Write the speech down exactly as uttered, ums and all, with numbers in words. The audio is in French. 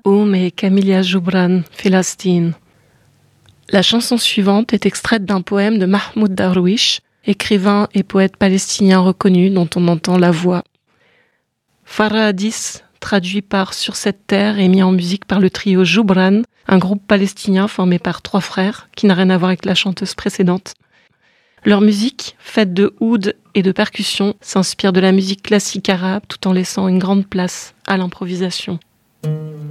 Oum et Camilla Joubran, Félastine. La chanson suivante est extraite d'un poème de Mahmoud Darwish, écrivain et poète palestinien reconnu dont on entend la voix. Farah Hadis, traduit par Sur cette terre et mis en musique par le trio Joubran, un groupe palestinien formé par trois frères, qui n'a rien à voir avec la chanteuse précédente. Leur musique, faite de oud et de percussions, s'inspire de la musique classique arabe tout en laissant une grande place à l'improvisation.